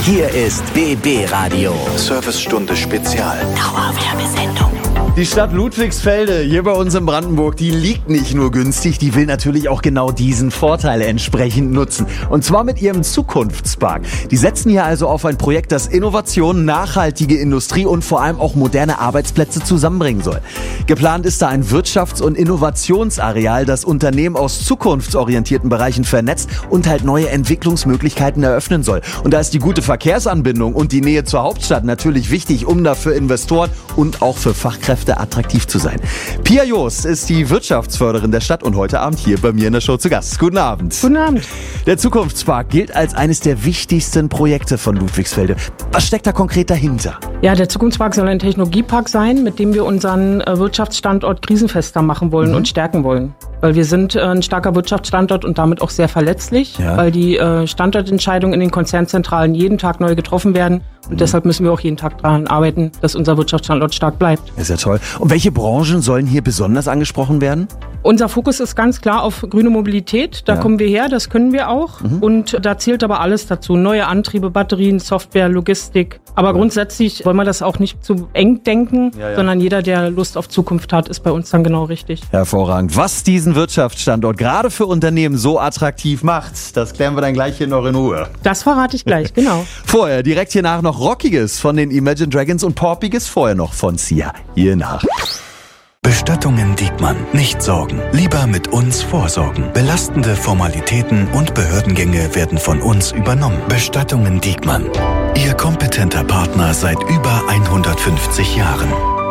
Hier ist BB Radio. Servicestunde Spezial. Dauerwerbesendung. Die Stadt Ludwigsfelde hier bei uns in Brandenburg, die liegt nicht nur günstig, die will natürlich auch genau diesen Vorteil entsprechend nutzen. Und zwar mit ihrem Zukunftspark. Die setzen hier also auf ein Projekt, das Innovation, nachhaltige Industrie und vor allem auch moderne Arbeitsplätze zusammenbringen soll. Geplant ist da ein Wirtschafts- und Innovationsareal, das Unternehmen aus zukunftsorientierten Bereichen vernetzt und halt neue Entwicklungsmöglichkeiten eröffnen soll. Und da ist die gute Verkehrsanbindung und die Nähe zur Hauptstadt natürlich wichtig, um da für Investoren und auch für Fachkräfte attraktiv zu sein. Pia Joost ist die Wirtschaftsförderin der Stadt und heute Abend hier bei mir in der Show zu Gast. Guten Abend. Guten Abend. Der Zukunftspark gilt als eines der wichtigsten Projekte von Ludwigsfelde. Was steckt da konkret dahinter? Ja, der Zukunftspark soll ein Technologiepark sein, mit dem wir unseren Wirtschaftsstandort krisenfester machen wollen und stärken wollen. Weil wir sind ein starker Wirtschaftsstandort und damit auch sehr verletzlich, weil die Standortentscheidungen in den Konzernzentralen jeden Tag neu getroffen werden. Und deshalb müssen wir auch jeden Tag daran arbeiten, dass unser Wirtschaftsstandort stark bleibt. Ist ja toll. Und welche Branchen sollen hier besonders angesprochen werden? Unser Fokus ist ganz klar auf grüne Mobilität. Da kommen wir her, das können wir auch. Und da zählt aber alles dazu. Neue Antriebe, Batterien, Software, Logistik. Aber grundsätzlich wollen wir das auch nicht zu eng denken, sondern jeder, der Lust auf Zukunft hat, ist bei uns dann genau richtig. Hervorragend. Was diesen Wirtschaftsstandort gerade für Unternehmen so attraktiv macht, das klären wir dann gleich hier noch in Ruhe. Das verrate ich gleich, genau. Vorher, direkt hier nach noch Rockiges von den Imagine Dragons und Poppiges vorher noch von Sia. Hier nach. Bestattungen Diekmann. Nicht sorgen. Lieber mit uns vorsorgen. Belastende Formalitäten und Behördengänge werden von uns übernommen. Bestattungen Diekmann. Ihr kompetenter Partner seit über 150 Jahren.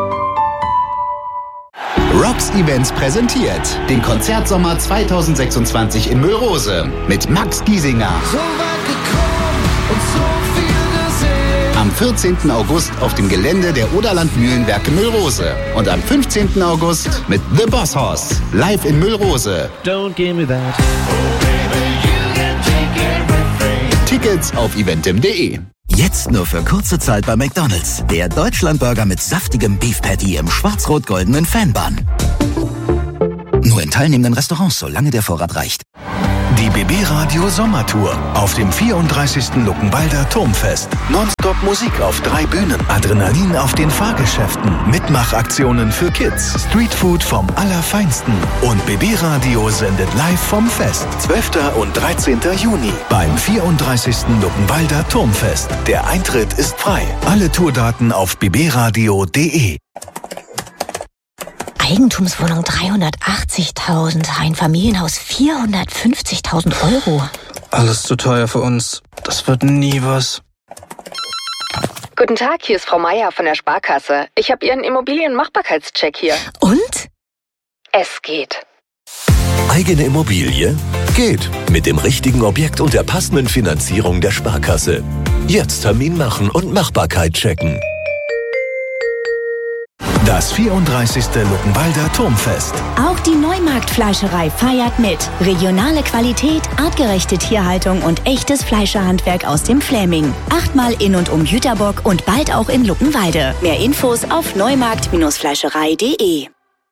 Rocks Events präsentiert den Konzertsommer 2026 in Müllrose mit Max Giesinger. So weit gekommen und so viel gesehen. Am 14. August auf dem Gelände der Oderland Mühlenwerke Müllrose. Und am 15. August mit The Boss Hoss. Live in Müllrose. Don't give me that. Oh baby, you can take everything. Tickets auf eventim.de. Jetzt nur für kurze Zeit bei McDonald's. Der Deutschlandburger mit saftigem Beef Patty im schwarz-rot-goldenen Fanbun. Nur in teilnehmenden Restaurants, solange der Vorrat reicht. Die BB Radio Sommertour auf dem 34. Luckenwalder Turmfest. Nonstop Musik auf 3 Bühnen. Adrenalin auf den Fahrgeschäften. Mitmachaktionen für Kids. Streetfood vom Allerfeinsten. Und BB Radio sendet live vom Fest. 12. und 13. Juni beim 34. Luckenwalder Turmfest. Der Eintritt ist frei. Alle Tourdaten auf bbradio.de. Eigentumswohnung 380.000, ein Familienhaus 450.000 Euro. Alles zu teuer für uns. Das wird nie was. Guten Tag, hier ist Frau Meier von der Sparkasse. Ich habe Ihren Immobilienmachbarkeitscheck hier. Und? Es geht. Eigene Immobilie? Geht. Mit dem richtigen Objekt und der passenden Finanzierung der Sparkasse. Jetzt Termin machen und Machbarkeit checken. Das 34. Luckenwalder Turmfest. Auch die Neumarktfleischerei feiert mit. Regionale Qualität, artgerechte Tierhaltung und echtes Fleischerhandwerk aus dem Fläming. 8-mal in und um Jüterbock und bald auch in Luckenwalde. Mehr Infos auf neumarkt-fleischerei.de.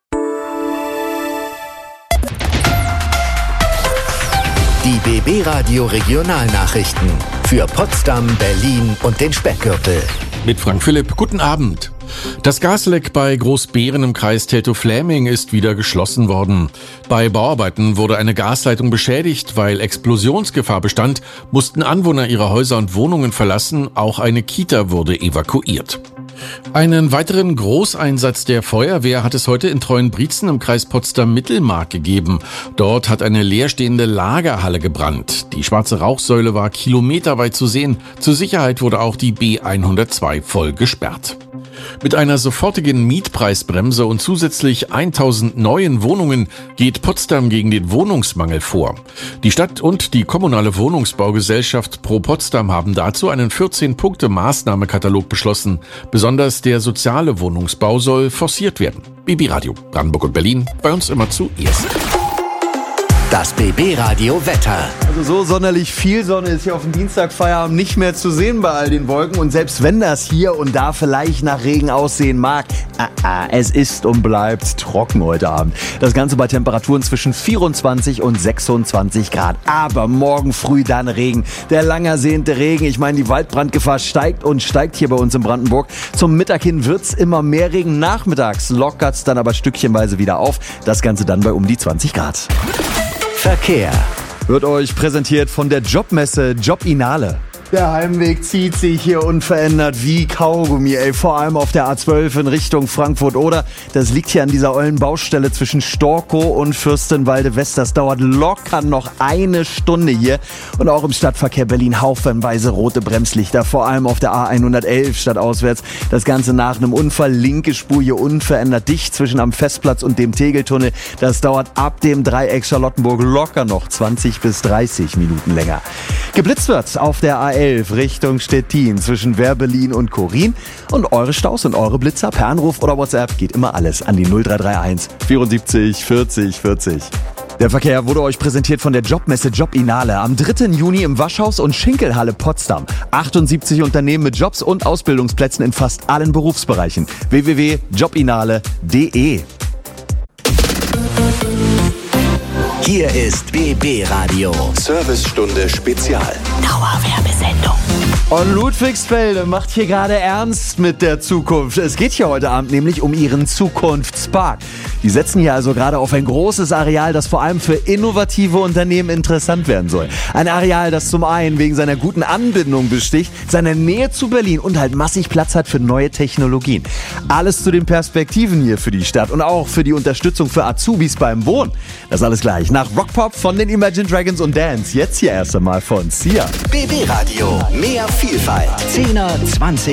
Die BB Radio Regionalnachrichten für Potsdam, Berlin und den Speckgürtel. Mit Frank Philipp, guten Abend. Das Gasleck bei Großbeeren im Kreis Teltow-Fläming ist wieder geschlossen worden. Bei Bauarbeiten wurde eine Gasleitung beschädigt, weil Explosionsgefahr bestand, mussten Anwohner ihre Häuser und Wohnungen verlassen, auch eine Kita wurde evakuiert. Einen weiteren Großeinsatz der Feuerwehr hat es heute in Treuenbrietzen im Kreis Potsdam-Mittelmark gegeben. Dort hat eine leerstehende Lagerhalle gebrannt. Die schwarze Rauchsäule war kilometerweit zu sehen. Zur Sicherheit wurde auch die B102 voll gesperrt. Mit einer sofortigen Mietpreisbremse und zusätzlich 1000 neuen Wohnungen geht Potsdam gegen den Wohnungsmangel vor. Die Stadt und die kommunale Wohnungsbaugesellschaft Pro Potsdam haben dazu einen 14-Punkte-Maßnahmekatalog beschlossen. Besonders der soziale Wohnungsbau soll forciert werden. BB Radio, Brandenburg und Berlin, bei uns immer zuerst. Das BB Radio Wetter. Also so sonderlich viel Sonne ist hier auf dem Dienstagfeierabend nicht mehr zu sehen bei all den Wolken. Und selbst wenn das hier und da vielleicht nach Regen aussehen mag, es ist und bleibt trocken heute Abend. Das Ganze bei Temperaturen zwischen 24 und 26 Grad. Aber morgen früh dann Regen. Der lang ersehnte Regen. Ich meine, die Waldbrandgefahr steigt und steigt hier bei uns in Brandenburg. Zum Mittag hin wird's immer mehr Regen. Nachmittags lockert's dann aber stückchenweise wieder auf. Das Ganze dann bei um die 20 Grad. Verkehr wird euch präsentiert von der Jobmesse Jobinale. Der Heimweg zieht sich hier unverändert wie Kaugummi, vor allem auf der A12 in Richtung Frankfurt-Oder. Das liegt hier an dieser ollen Baustelle zwischen Storkow und Fürstenwalde West. Das dauert locker noch eine Stunde hier. Und auch im Stadtverkehr Berlin haufenweise rote Bremslichter, vor allem auf der A111 stadtauswärts. Das Ganze nach einem Unfall, linke Spur hier unverändert dicht zwischen am Festplatz und dem Tegeltunnel. Das dauert ab dem Dreieck Charlottenburg locker noch 20 bis 30 Minuten länger. Geblitzt wird auf der A11 Richtung Stettin zwischen Werbelin und Korin. Und eure Staus und eure Blitzer per Anruf oder WhatsApp geht immer alles an die 0331 74 40 40. Der Verkehr wurde euch präsentiert von der Jobmesse Jobinale am 3. Juni im Waschhaus und Schinkelhalle Potsdam. 78 Unternehmen mit Jobs und Ausbildungsplätzen in fast allen Berufsbereichen. www.jobinale.de. Hier ist BB Radio. Servicestunde Spezial. Dauerwerbesendung. Und Ludwigsfelde macht hier gerade ernst mit der Zukunft. Es geht hier heute Abend nämlich um ihren Zukunftspark. Die setzen hier also gerade auf ein großes Areal, das vor allem für innovative Unternehmen interessant werden soll. Ein Areal, das zum einen wegen seiner guten Anbindung besticht, seiner Nähe zu Berlin und halt massig Platz hat für neue Technologien. Alles zu den Perspektiven hier für die Stadt und auch für die Unterstützung für Azubis beim Wohnen. Das alles gleich nach Rockpop von den Imagine Dragons und Dance. Jetzt hier erst einmal von Sia. BB Radio. Mehr Vielfalt. 10er, 20er.